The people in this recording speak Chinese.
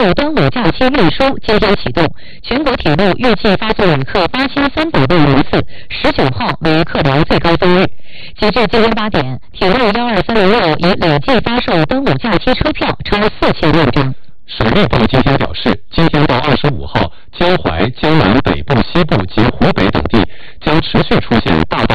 受端午假期运输今天启动，全国铁路预计发送旅客8300多人次，19号为客流最高峰日。截至今天8点，铁路12306已累计发售端午假期车票超4000万张。 省运部今天表示，今天到25号，江淮、江南北部、西部及湖北等地将持续出现大到